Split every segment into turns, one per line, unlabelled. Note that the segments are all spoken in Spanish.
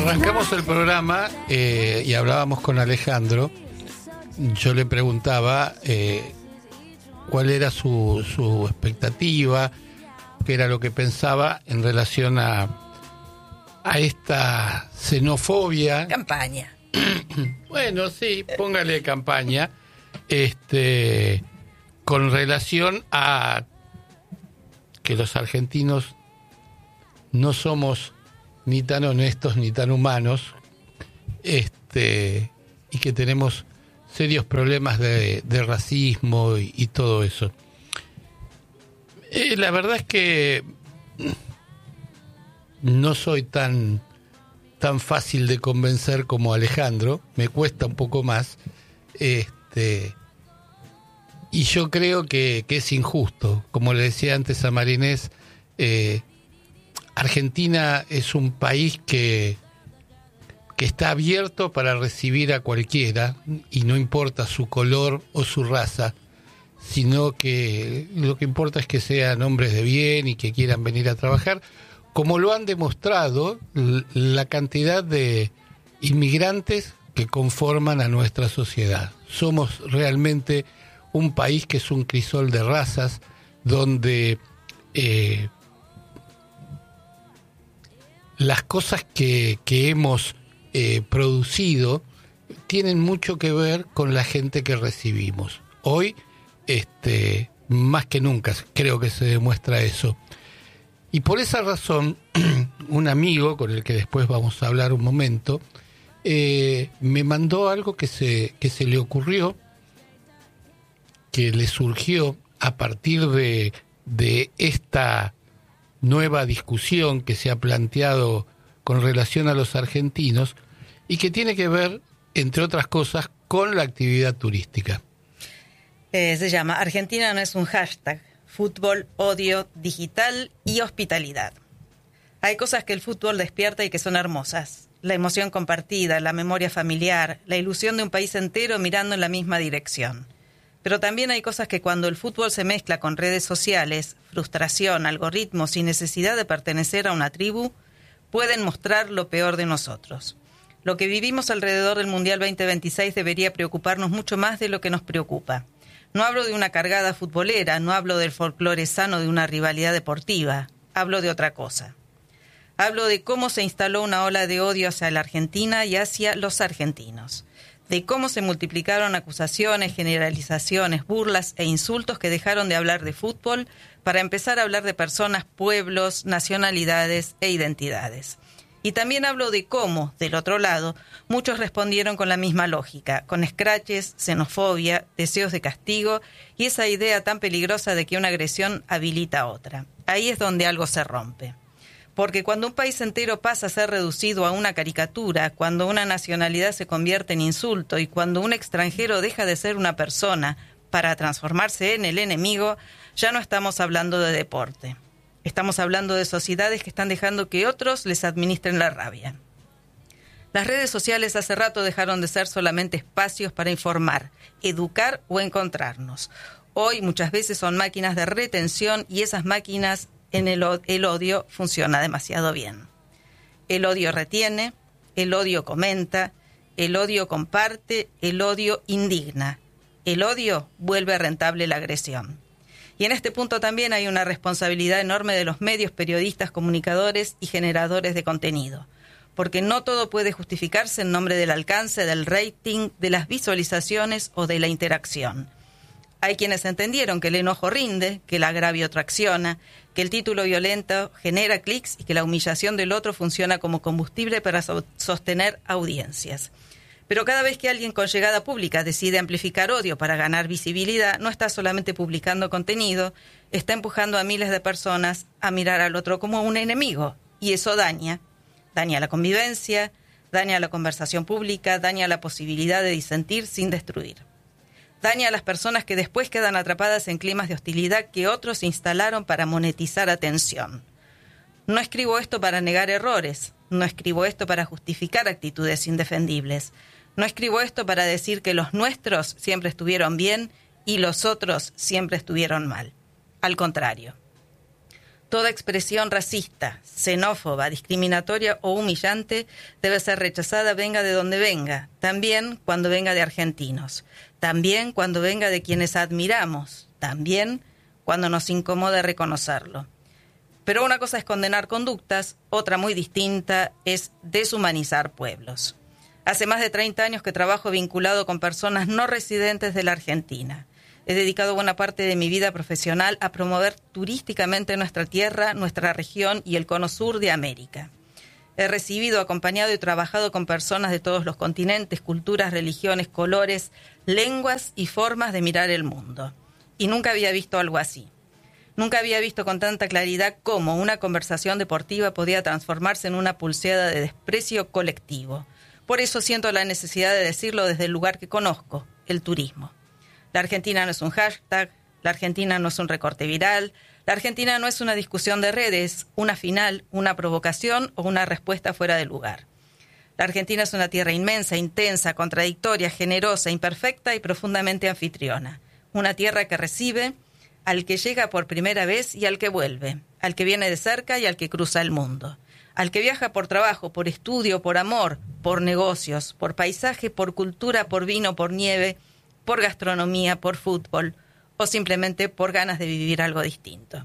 Arrancamos el programa y hablábamos con Alejandro. Yo le preguntaba cuál era su expectativa, qué era lo que pensaba en relación a esta xenofobia.
Campaña.
Bueno, sí, póngale campaña, con relación a que los argentinos no somos ni tan honestos ni tan humanos, y que tenemos serios problemas de racismo y todo eso. La verdad es que no soy tan fácil de convencer como Alejandro, me cuesta un poco más, y yo creo que es injusto. Como le decía antes a Marinés, Argentina es un país que está abierto para recibir a cualquiera, y no importa su color o su raza, sino que lo que importa es que sean hombres de bien y que quieran venir a trabajar, como lo han demostrado la cantidad de inmigrantes que conforman a nuestra sociedad. Somos realmente un país que es un crisol de razas, donde las cosas que hemos producido tienen mucho que ver con la gente que recibimos. Hoy, más que nunca, creo que se demuestra eso. Y por esa razón, un amigo, con el que después vamos a hablar un momento, me mandó algo que se le ocurrió, que le surgió a partir de esta nueva discusión que se ha planteado con relación a los argentinos y que tiene que ver, entre otras cosas, con la actividad turística.
Se llama Argentina no es un hashtag, fútbol, odio, digital y hospitalidad. Hay cosas que el fútbol despierta y que son hermosas. La emoción compartida, la memoria familiar, la ilusión de un país entero mirando en la misma dirección. Pero también hay cosas que cuando el fútbol se mezcla con redes sociales, frustración, algoritmos y necesidad de pertenecer a una tribu, pueden mostrar lo peor de nosotros. Lo que vivimos alrededor del Mundial 2026 debería preocuparnos mucho más de lo que nos preocupa. No hablo de una cargada futbolera, no hablo del folclore sano de una rivalidad deportiva, hablo de otra cosa. Hablo de cómo se instaló una ola de odio hacia la Argentina y hacia los argentinos. De cómo se multiplicaron acusaciones, generalizaciones, burlas e insultos que dejaron de hablar de fútbol para empezar a hablar de personas, pueblos, nacionalidades e identidades. Y también hablo de cómo, del otro lado, muchos respondieron con la misma lógica, con escraches, xenofobia, deseos de castigo y esa idea tan peligrosa de que una agresión habilita a otra. Ahí es donde algo se rompe. Porque cuando un país entero pasa a ser reducido a una caricatura, cuando una nacionalidad se convierte en insulto y cuando un extranjero deja de ser una persona para transformarse en el enemigo, ya no estamos hablando de deporte. Estamos hablando de sociedades que están dejando que otros les administren la rabia. Las redes sociales hace rato dejaron de ser solamente espacios para informar, educar o encontrarnos. Hoy muchas veces son máquinas de retención y esas máquinas en el odio funciona demasiado bien. El odio retiene, el odio comenta, el odio comparte, el odio indigna. El odio vuelve rentable la agresión. Y en este punto también hay una responsabilidad enorme de los medios, periodistas, comunicadores y generadores de contenido. Porque no todo puede justificarse en nombre del alcance, del rating, de las visualizaciones o de la interacción. Hay quienes entendieron que el enojo rinde, que el agravio tracciona, que el título violento genera clics y que la humillación del otro funciona como combustible para sostener audiencias. Pero cada vez que alguien con llegada pública decide amplificar odio para ganar visibilidad, no está solamente publicando contenido, está empujando a miles de personas a mirar al otro como un enemigo. Y eso daña la convivencia, daña la conversación pública, daña la posibilidad de disentir sin destruir. Daña a las personas que después quedan atrapadas en climas de hostilidad que otros instalaron para monetizar atención. No escribo esto para negar errores, no escribo esto para justificar actitudes indefendibles. No escribo esto para decir que los nuestros siempre estuvieron bien y los otros siempre estuvieron mal. Al contrario. Toda expresión racista, xenófoba, discriminatoria o humillante debe ser rechazada venga de donde venga, también cuando venga de argentinos, también cuando venga de quienes admiramos, también cuando nos incomode reconocerlo. Pero una cosa es condenar conductas, otra muy distinta es deshumanizar pueblos. Hace más de 30 años que trabajo vinculado con personas no residentes de la Argentina. He dedicado buena parte de mi vida profesional a promover turísticamente nuestra tierra, nuestra región y el cono sur de América. He recibido, acompañado y trabajado con personas de todos los continentes, culturas, religiones, colores, lenguas y formas de mirar el mundo. Y nunca había visto algo así. Nunca había visto con tanta claridad cómo una conversación deportiva podía transformarse en una pulseada de desprecio colectivo. Por eso siento la necesidad de decirlo desde el lugar que conozco, el turismo. La Argentina no es un hashtag, la Argentina no es un recorte viral, la Argentina no es una discusión de redes, una final, una provocación o una respuesta fuera de lugar. La Argentina es una tierra inmensa, intensa, contradictoria, generosa, imperfecta y profundamente anfitriona. Una tierra que recibe al que llega por primera vez y al que vuelve, al que viene de cerca y al que cruza el mundo, al que viaja por trabajo, por estudio, por amor, por negocios, por paisaje, por cultura, por vino, por nieve, por gastronomía, por fútbol o simplemente por ganas de vivir algo distinto.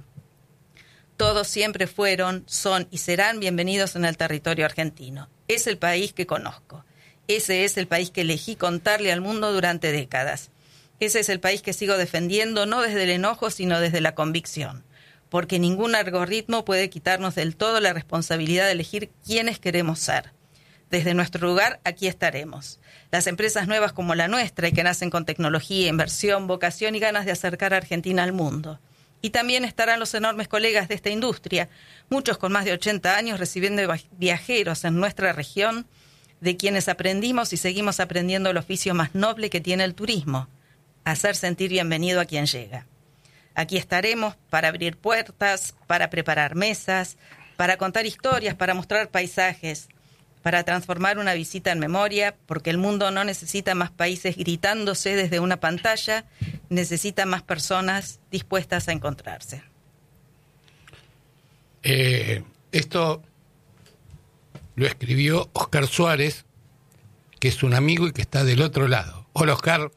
Todos siempre fueron, son y serán bienvenidos en el territorio argentino. Es el país que conozco. Ese es el país que elegí contarle al mundo durante décadas. Ese es el país que sigo defendiendo no desde el enojo sino desde la convicción. Porque ningún algoritmo puede quitarnos del todo la responsabilidad de elegir quiénes queremos ser. Desde nuestro lugar, aquí estaremos. Las empresas nuevas como la nuestra y que nacen con tecnología, inversión, vocación y ganas de acercar a Argentina al mundo. Y también estarán los enormes colegas de esta industria, muchos con más de 80 años recibiendo viajeros en nuestra región, de quienes aprendimos y seguimos aprendiendo el oficio más noble que tiene el turismo, hacer sentir bienvenido a quien llega. Aquí estaremos para abrir puertas, para preparar mesas, para contar historias, para mostrar paisajes, para transformar una visita en memoria, porque el mundo no necesita más países gritándose desde una pantalla, necesita más personas dispuestas a encontrarse.
Esto lo escribió Oscar Suárez, que es un amigo y que está del otro lado. Hola, Oscar.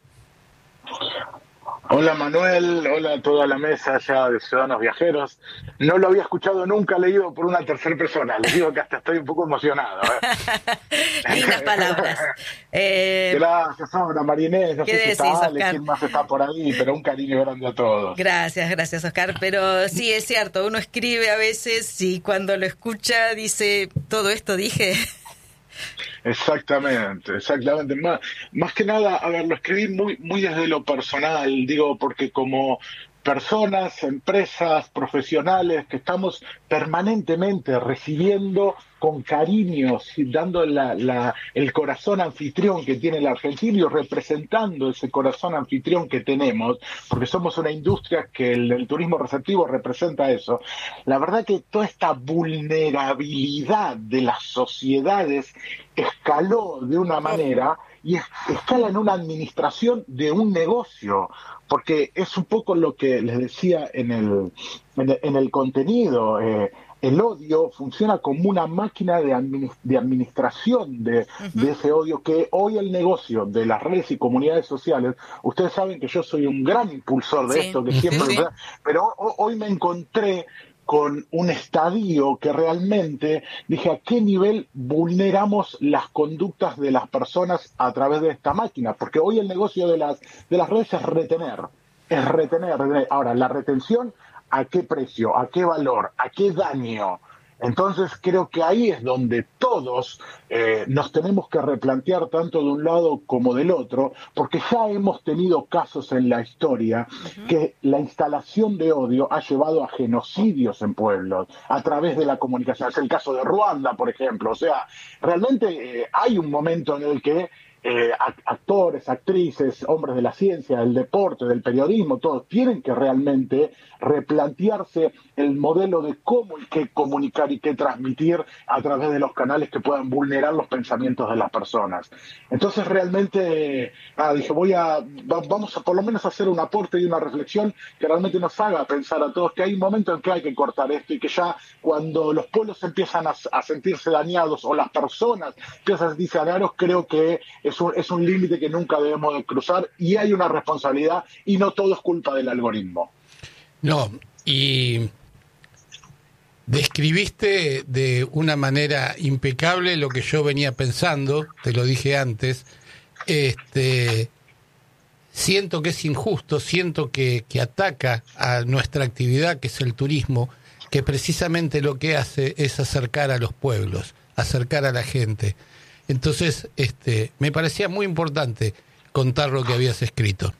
Hola Manuel, hola a toda la mesa ya de Ciudadanos Viajeros. No lo había escuchado nunca leído por una tercera persona. Les digo que hasta estoy un poco emocionado.
Lindas palabras.
Gracias, Sandra, Marinés, no sé si
decís,
está Ale,
Oscar?
quién más está por ahí, pero un cariño grande a todos.
Gracias, Oscar. Pero sí, es cierto, uno escribe a veces y cuando lo escucha dice, ¿todo esto dije?
Exactamente. Más que nada, a ver, lo escribí muy desde lo personal, digo, porque como personas, empresas, profesionales que estamos permanentemente recibiendo con cariño, dando el corazón anfitrión que tiene el argentino y representando ese corazón anfitrión que tenemos, porque somos una industria que el turismo receptivo representa eso. La verdad que toda esta vulnerabilidad de las sociedades escaló de una manera y escala en una administración de un negocio, porque es un poco lo que les decía en el contenido. El odio funciona como una máquina de administración de ese odio, que hoy el negocio de las redes y comunidades sociales, ustedes saben que yo soy un gran impulsor de esto, que siempre, pero hoy me encontré con un estadio que realmente dije a qué nivel vulneramos las conductas de las personas a través de esta máquina, porque hoy el negocio de las redes es retener. Ahora, la retención, ¿a qué precio? ¿A qué valor? ¿A qué daño? Entonces creo que ahí es donde todos nos tenemos que replantear tanto de un lado como del otro, porque ya hemos tenido casos en la historia que la instalación de odio ha llevado a genocidios en pueblos a través de la comunicación. Es el caso de Ruanda, por ejemplo. O sea, realmente hay un momento en el que actores, actrices, hombres de la ciencia, del deporte, del periodismo, todos tienen que realmente replantearse el modelo de cómo y qué comunicar y qué transmitir a través de los canales que puedan vulnerar los pensamientos de las personas. Entonces realmente dije, vamos a por lo menos hacer un aporte y una reflexión que realmente nos haga pensar a todos que hay un momento en que hay que cortar esto y que ya cuando los pueblos empiezan a sentirse dañados o las personas empiezan a sentirse dañados, creo que es un límite que nunca debemos de cruzar y hay una responsabilidad y no todo es culpa del algoritmo.
No, y describiste de una manera impecable lo que yo venía pensando, te lo dije antes. Siento que es injusto, siento que ataca a nuestra actividad, que es el turismo, que precisamente lo que hace es acercar a los pueblos, acercar a la gente. Entonces, me parecía muy importante contar lo que habías escrito.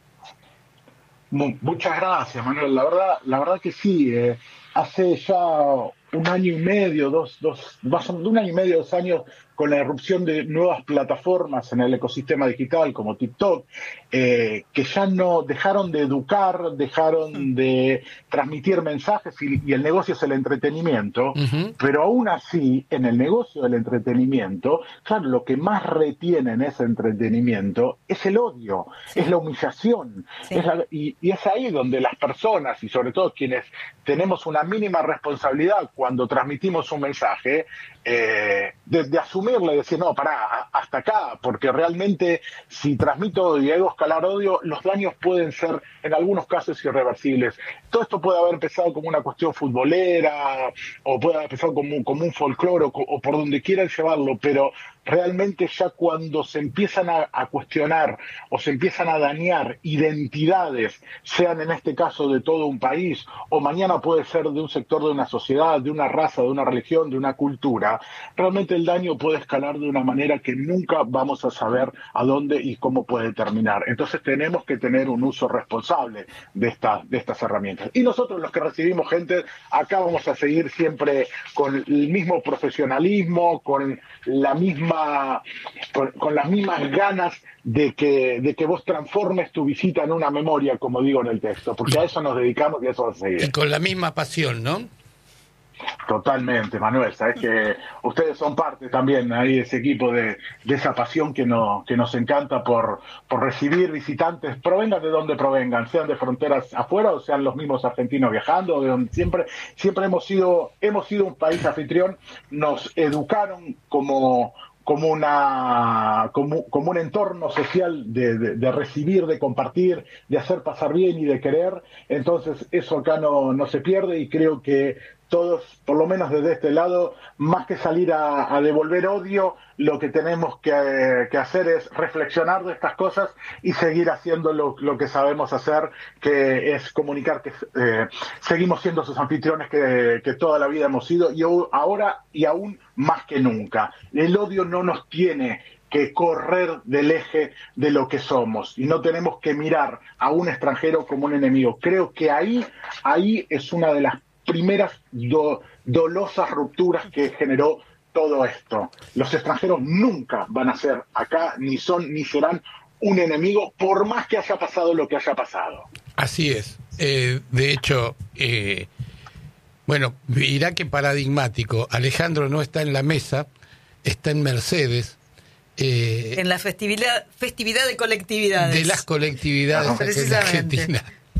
Muchas gracias, Manuel. La verdad que sí. Hace ya un año y medio, más o menos un año y medio, 2 años, con la irrupción de nuevas plataformas en el ecosistema digital como TikTok, que ya no dejaron de educar, dejaron de transmitir mensajes y el negocio es el entretenimiento, pero aún así, en el negocio del entretenimiento, claro, lo que más retiene en ese entretenimiento es el odio, es la humillación, y es ahí donde las personas, y sobre todo quienes tenemos una mínima responsabilidad cuando transmitimos un mensaje, de asumirle y decir, no, pará, hasta acá, porque realmente si transmito odio y hago escalar odio, los daños pueden ser en algunos casos irreversibles. Todo esto puede haber empezado como una cuestión futbolera, o puede haber empezado como un folclore, o por donde quieran llevarlo, pero realmente ya cuando se empiezan a cuestionar o se empiezan a dañar identidades, sean en este caso de todo un país, o mañana puede ser de un sector de una sociedad, de una raza, de una religión, de una cultura, realmente el daño puede escalar de una manera que nunca vamos a saber a dónde y cómo puede terminar. Entonces tenemos que tener un uso responsable de estas herramientas. Y nosotros los que recibimos gente, acá vamos a seguir siempre con el mismo profesionalismo, con las mismas ganas de que vos transformes tu visita en una memoria, como digo en el texto, porque a eso nos dedicamos y a eso vamos a seguir.
Y con la misma pasión, ¿no?
Totalmente, Manuel. Sabes que ustedes son parte también ahí de ese equipo de esa pasión que nos encanta por recibir visitantes, provengan de donde provengan, sean de fronteras afuera o sean los mismos argentinos viajando, de donde siempre hemos sido un país anfitrión. Nos educaron como un entorno social de recibir, de compartir, de hacer pasar bien y de querer. Entonces eso acá no se pierde y creo que todos, por lo menos desde este lado, más que salir a devolver odio, lo que tenemos que hacer es reflexionar de estas cosas y seguir haciendo lo que sabemos hacer, que es comunicar que seguimos siendo sus anfitriones que toda la vida hemos sido, y ahora y aún más que nunca. El odio no nos tiene que correr del eje de lo que somos y no tenemos que mirar a un extranjero como un enemigo. Creo que ahí es una de las primeras dolosas rupturas que generó todo esto. Los extranjeros nunca van a ser acá, ni son ni serán un enemigo, por más que haya pasado lo que haya pasado.
Así es. De hecho, bueno, dirá que paradigmático. Alejandro no está en la mesa, está en Mercedes.
En la festividad de colectividades.
De las colectividades en Argentina.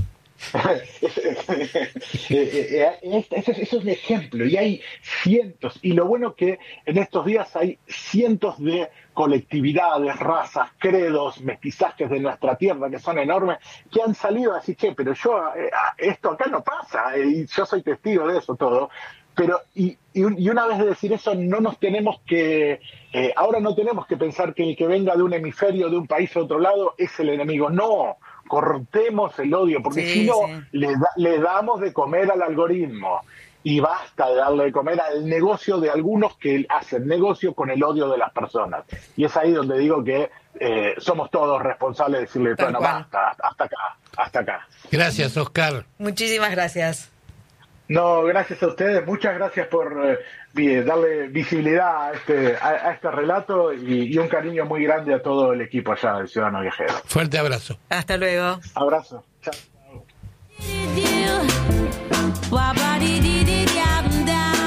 Eso es un ejemplo y hay cientos, y lo bueno que en estos días hay cientos de colectividades, razas, credos, mestizajes de nuestra tierra que son enormes, que han salido a decir, pero esto acá no pasa, y yo soy testigo de eso todo. Pero y una vez de decir eso, no nos tenemos que ahora no tenemos que pensar que el que venga de un hemisferio, de un país a otro lado, es el enemigo. No, cortemos el odio, porque si no, le damos de comer al algoritmo. Y basta de darle de comer al negocio de algunos que hacen negocio con el odio de las personas. Y es ahí donde digo que somos todos responsables de decirle, bueno, basta, hasta acá.
Gracias, Oscar.
Muchísimas gracias.
No, gracias a ustedes, muchas gracias por darle visibilidad a este relato y un cariño muy grande a todo el equipo allá del Ciudadano Viajero.
Fuerte abrazo.
Hasta luego.
Abrazo. Chao.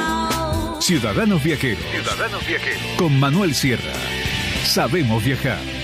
Ciudadanos Viajeros. Con Manuel Sierra. Sabemos viajar.